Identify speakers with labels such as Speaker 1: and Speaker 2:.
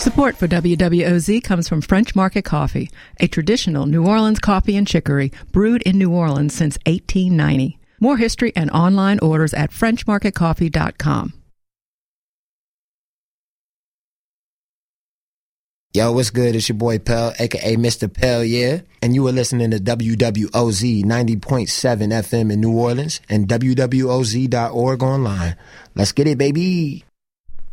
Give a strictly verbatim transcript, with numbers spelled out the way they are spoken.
Speaker 1: Support for W W O Z comes from French Market Coffee, a traditional New Orleans coffee and chicory brewed in New Orleans since eighteen ninety. More history and online orders at french market coffee dot com.
Speaker 2: Yo, what's good? It's your boy Pell, a k a. Mister Pell, yeah? And you are listening to W W O Z ninety point seven F M in New Orleans and W W O Z dot org online. Let's get it, baby!